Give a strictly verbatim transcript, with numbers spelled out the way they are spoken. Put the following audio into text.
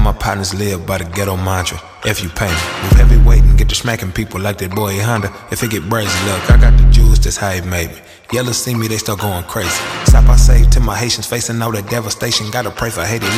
my partners live by the ghetto mantra. If you pay me, move heavyweight and get to smacking people like that boy Honda. If it get brazy, look, I got the juice, that's how it made me. Yellows see me, they start going crazy. Stop, I say to my Haitians facing all that devastation. Gotta pray for Haiti.